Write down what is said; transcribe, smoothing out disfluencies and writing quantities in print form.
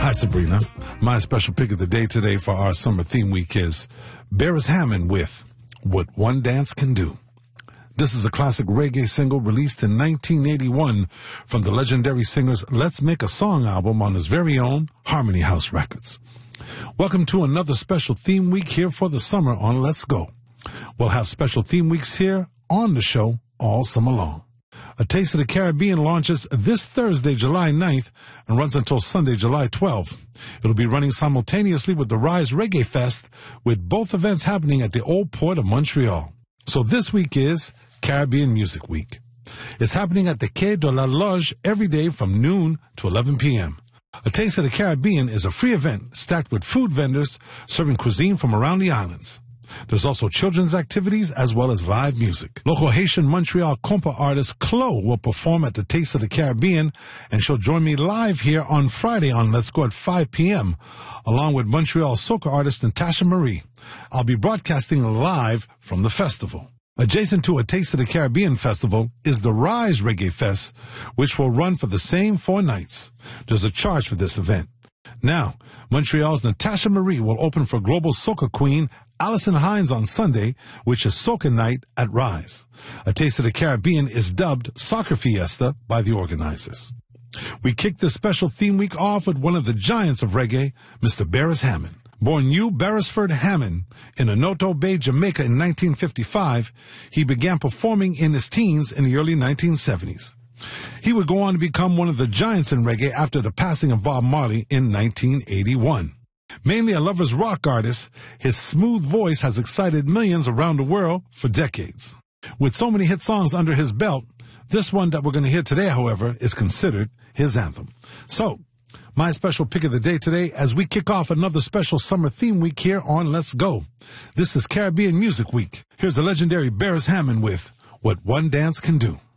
Hi, Sabrina. My special pick of the day today for our summer theme week is Beres Hammond with What One Dance Can Do. This is a classic reggae single released in 1981 from the legendary singer's Let's Make a Song album on his very own Harmony House Records. Welcome to another special theme week here for the summer on Let's Go. We'll have special theme weeks here on the show all summer long. A Taste of the Caribbean launches this Thursday, July 9th, and runs until Sunday, July 12th. It'll be running simultaneously with the Rise Reggae Fest, with both events happening at the Old Port of Montreal. So this week is Caribbean Music Week. It's happening at the Quai de la Loge every day from noon to 11 p.m. A Taste of the Caribbean is a free event stacked with food vendors serving cuisine from around the islands. There's also children's activities as well as live music. Local Haitian Montreal compa artist Chloe will perform at the Taste of the Caribbean, and she'll join me live here on Friday on Let's Go at 5 p.m., along with Montreal soca artist Natasha Marie. I'll be broadcasting live from the festival. Adjacent to a Taste of the Caribbean festival is the Rise Reggae Fest, which will run for the same 4 nights. There's a charge for this event. Now, Montreal's Natasha Marie will open for global soca queen Alison Hines on Sunday, which is Soca Night at Rise. A Taste of the Caribbean is dubbed Soccer Fiesta by the organizers. We kick this special theme week off with one of the giants of reggae, Mr. Beres Hammond. Born Hugh Beresford Hammond in Onoto Bay, Jamaica in 1955, he began performing in his teens in the early 1970s. He would go on to become one of the giants in reggae after the passing of Bob Marley in 1981. Mainly a lover's rock artist, his smooth voice has excited millions around the world for decades. With so many hit songs under his belt, this one that we're going to hear today, however, is considered his anthem. So, my special pick of the day today as we kick off another special summer theme week here on Let's Go. This is Caribbean Music Week. Here's the legendary Beres Hammond with What One Dance Can Do.